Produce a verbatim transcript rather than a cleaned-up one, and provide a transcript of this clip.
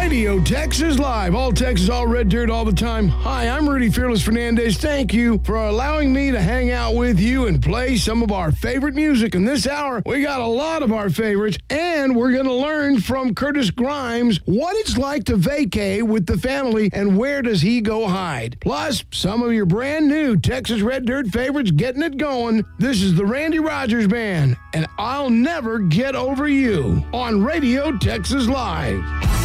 Radio Texas Live. All Texas, all red dirt, all the time. Hi, I'm Rudy Fearless Fernandez. Thank you for allowing me to hang out with you and play some of our favorite music. In this hour, we got a lot of our favorites, and we're going to learn from Curtis Grimes what it's like to vacay with the family and where does he go hide. Plus, some of your brand new Texas Red Dirt favorites getting it going. This is the Randy Rogers Band, and I'll never get over you on Radio Texas Live.